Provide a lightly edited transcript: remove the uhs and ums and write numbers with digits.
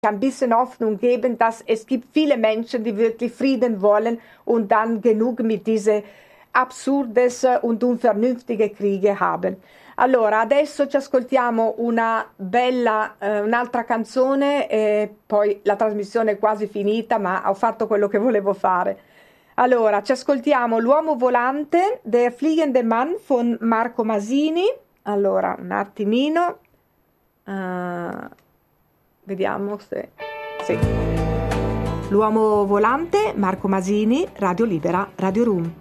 ein bisschen Hoffnung geben, dass es gibt viele Menschen, die wirklich Frieden wollen und dann genug mit diese absurdes und unvernünftige Kriege haben. Allora, adesso ci ascoltiamo un'altra canzone e poi la trasmissione è quasi finita, ma ho fatto quello che volevo fare. Allora, ci ascoltiamo L'uomo volante, Der fliegende Mann von Marco Masini. Allora, un attimino. Vediamo se... Sì. L'uomo volante, Marco Masini, Radio Libera, Radio Room.